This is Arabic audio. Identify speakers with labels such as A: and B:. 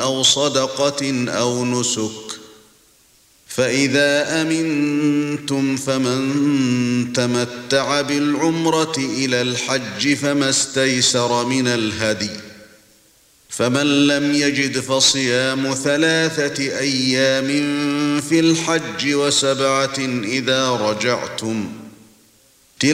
A: أو صدقة أو نسك. فإذا أمنتم فمن تمتع بالعمرة إلى الحج فما استيسر من الهدي، فمن لم يجد فصيام 3 أيام في الحج و7 إذا رجعتم،